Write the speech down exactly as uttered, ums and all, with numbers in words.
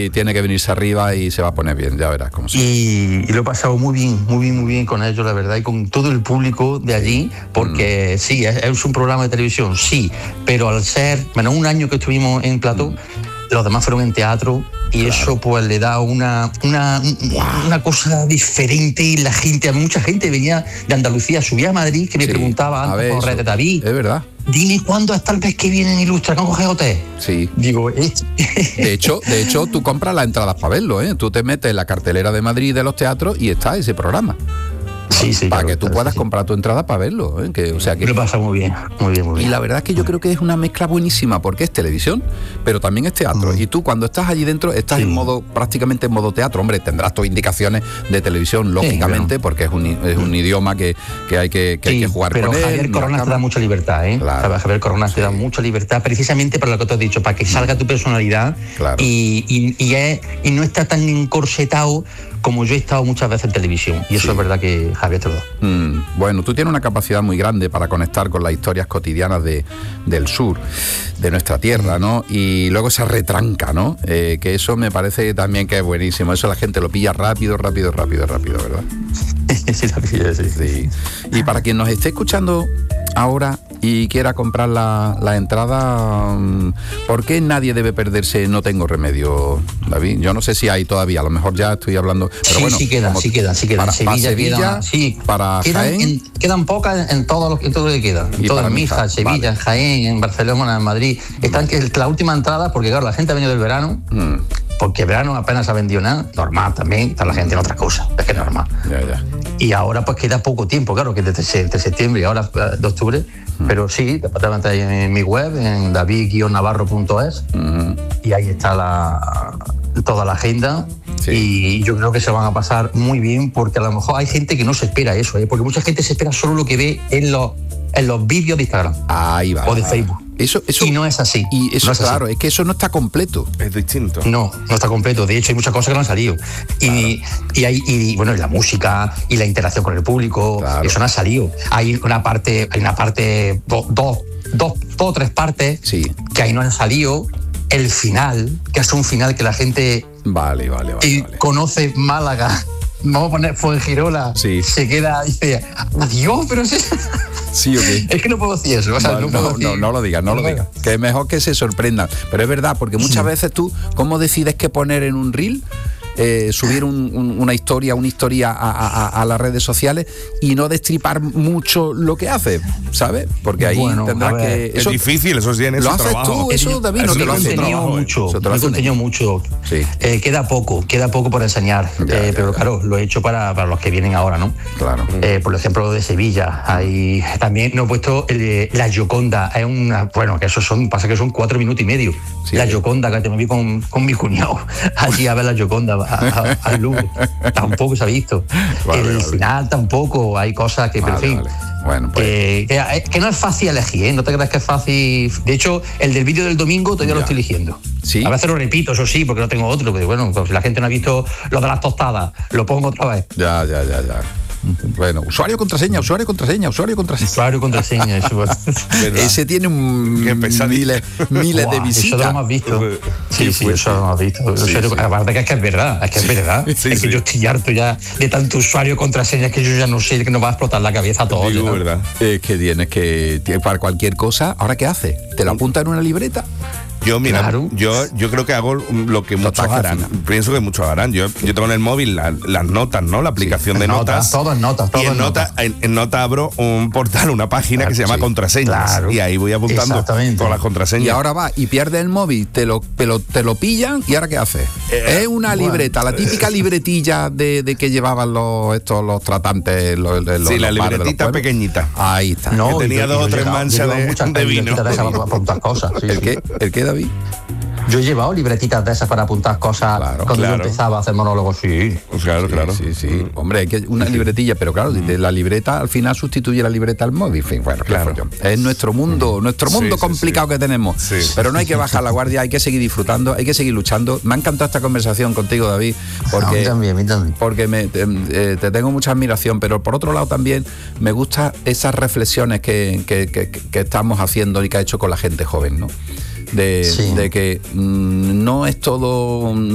y tiene que venirse arriba y se va a poner bien, ya verás cómo se... y, y lo he pasado muy bien, muy bien, muy bien con ellos, la verdad, y con todo el público de allí, porque mm. sí, es, es un programa de televisión, sí, pero al ser, bueno, un año que estuvimos en plató, mm. los demás fueron en teatro, y claro. eso pues le da una, una, wow. una cosa diferente, y la gente, mucha gente venía de Andalucía, subía a Madrid, que me sí. preguntaba antes ver, por redes de David. Es verdad. Dime cuándo hasta el mes que viene en Ilustra, ¿con G O T? Sí. Digo, ¿eh? De hecho, de hecho, tú compras las entradas para verlo, ¿eh? Tú te metes en la cartelera de Madrid de los teatros y está ese programa. Sí, sí, para claro, que tú claro, puedas sí, comprar tu entrada para verlo, ¿eh? Que, o sea, que... lo pasa muy bien, muy bien, muy bien. Y la verdad es que yo creo que es una mezcla buenísima, porque es televisión, pero también es teatro. Mm. Y tú cuando estás allí dentro, estás sí. en modo, prácticamente en modo teatro. Hombre, tendrás tus indicaciones de televisión, lógicamente, sí, porque es un, es un idioma que, que, hay que, que sí, hay que jugar pero con Javier él. Corona te da mucha libertad, ¿eh? Claro. Javier Corona sí. te da mucha libertad, precisamente para lo que te has dicho, para que salga tu personalidad claro. y, y, y, es, y no está tan encorsetado como yo he estado muchas veces en televisión, y eso sí. es verdad que Javier te lo da. Mm, bueno, tú tienes una capacidad muy grande para conectar con las historias cotidianas de, del sur, de nuestra tierra, ¿no? Y luego esa retranca, ¿no? Eh, que eso me parece también que es buenísimo. Eso la gente lo pilla rápido, rápido, rápido, rápido, ¿verdad? sí, la pilla, sí. sí. Y para quien nos esté escuchando ahora y quiera comprar la, la entrada, ¿por qué nadie debe perderse No Tengo Remedio, David? Yo no sé si hay todavía, a lo mejor ya estoy hablando, pero sí, bueno, sí quedan, sí quedan, sí quedan. Para Sevilla, Sevilla, quedan, sí, para quedan, Jaén, en, quedan pocas en todo lo, en todo lo que queda, en todas Mijas, Sevilla, vale. Jaén, en Barcelona, en Madrid. Están que la última entrada, porque claro, la gente ha venido del verano. Mm. Porque verano apenas ha vendido nada, normal también, está la gente en otras cosas, es que es normal. Ya, ya. Y ahora pues queda poco tiempo, claro, que desde, desde septiembre y ahora de octubre, mm. pero sí, te puedes meter en mi web, en david guion navarro punto es, mm. y ahí está la, toda la agenda. Sí. Y yo creo que se van a pasar muy bien, porque a lo mejor hay gente que no se espera eso, ¿eh? Porque mucha gente se espera solo lo que ve en los, en los vídeos de Instagram. Ahí va. O de Facebook. Eso, eso, y no es así. Y eso, no es claro, así. Es que eso no está completo. Es distinto. No, no está completo. De hecho, hay muchas cosas que no han salido. Y, claro. y, hay, y bueno, y la música y la interacción con el público, claro. eso no ha salido. Hay una parte, hay una parte, dos, dos, dos, dos o tres partes sí. que ahí no han salido. El final, que es un final que la gente vale, vale, vale, y vale. conoce Málaga. Vamos a poner Fuengirola. Sí. Se queda y dice, adiós, pero es... Sí, ¿o qué? Es que no puedo decir eso. O sea, no, no, puedo no, decir... no, no lo digas, no lo digas. Que es mejor que se sorprendan. Pero es verdad, porque muchas sí. veces tú, ¿cómo decides qué poner en un reel? Eh, subir un, un, una historia, una historia a, a, a las redes sociales y no destripar mucho lo que hace, ¿sabes? Porque ahí bueno, tendrás que... Eso, es difícil, eso tiene ¿Lo su haces trabajo. tú, eso, David? Eso no te lo haces enseñado mucho, lo he enseñado mucho. Sí. Eh, queda poco, queda poco por enseñar, ya, eh, ya, pero ya. claro, lo he hecho para, para los que vienen ahora, ¿no? Claro. Eh, por ejemplo, de Sevilla, hay también no he puesto el, la Gioconda, es una, bueno, que eso son, pasa que son cuatro minutos y medio. Sí, la sí. Gioconda, que te me vi con, con mi cuñado allí a ver la Gioconda al Louvre. Tampoco se ha visto. Vale, el vale. final tampoco, hay cosas que, vale, pero en fin. Vale. Bueno, pues. que, que, que no es fácil elegir, ¿eh? No te creas que es fácil. De hecho, el del vídeo del domingo todavía ya. lo estoy eligiendo. ¿Sí? A veces lo repito, eso sí, porque no tengo otro. Pero bueno, pues si la gente no ha visto lo de las tostadas, lo pongo otra vez. Ya, ya, ya, ya. Bueno, usuario, contraseña, usuario, contraseña, usuario, contraseña. Usuario, contraseña. Eso ese tiene un miles, miles wow, de visitas. Eso lo hemos visto. Sí, sí, sí eso lo hemos visto. Sí, sí. Aparte que es que es verdad, es que sí. es verdad. Sí, es que sí. yo estoy harto ya de tanto usuario, contraseña, que yo ya no sé, que nos va a explotar la cabeza a todos. Digo, ¿verdad? Es que tienes que, para cualquier cosa, ¿ahora qué haces? ¿Te lo apuntas en una libreta? Yo, mira, claro. yo, yo creo que hago lo que muchos harán. Pienso que muchos harán. Yo, yo tengo en el móvil la, las notas, ¿no? La aplicación sí, de notas. notas. Todo en notas, todo y en, en nota, notas. En, en nota abro un portal, una página claro, que se llama sí, Contraseñas. Claro. Y ahí voy apuntando todas las contraseñas. Y ahora va y pierdes el móvil, te lo, te lo, te lo pillan y ¿ahora qué haces? Eh, es una bueno, libreta, la típica libretilla de, de que llevaban los, estos, los tratantes. Los, los, sí, los la libretita pequeñita. Ahí está. No, que tenía dos o tres manchas de, de vino. Apuntar cosas. Sí, ¿El qué? ¿El qué, David? Yo he llevado libretitas de esas para apuntar cosas claro, cuando claro. yo empezaba a hacer monólogos, sí. Pues claro, sí, claro. Sí, sí, sí. Hombre, hay que una libretilla, pero claro, de la libreta al final sustituye la libreta al móvil. En fin, bueno, claro. Es nuestro mundo, nuestro mundo sí, complicado sí, sí. que tenemos. Sí. Pero no hay que bajar la guardia, hay que seguir disfrutando, hay que seguir luchando. Me ha encantado esta conversación contigo, David, porque, no, a mí también, a mí también. porque me, te, eh, te tengo mucha admiración, pero por otro lado también me gustan esas reflexiones que, que, que, que estamos haciendo y que ha hecho con la gente joven, ¿no? De, sí. de que mmm, no es todo